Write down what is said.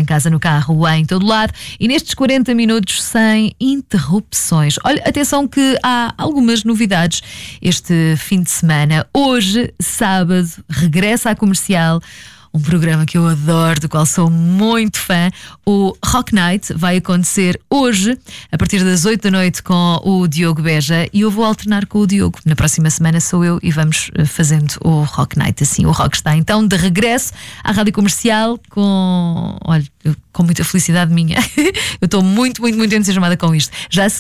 casa, no carro, em todo lado. E nestes 40 minutos sem interrupções. Olha, atenção que há algumas novidades este fim de semana. Hoje, sábado, regressa à Comercial um programa que eu adoro, do qual sou muito fã. O Rock Night vai acontecer hoje, a partir das 8 da noite, com o Diogo Beja. E eu vou alternar com o Diogo. Na próxima semana sou eu e vamos fazendo o Rock Night. Assim, o rock está então de regresso à Rádio Comercial com muita felicidade minha. Eu estou muito entusiasmada com isto. Já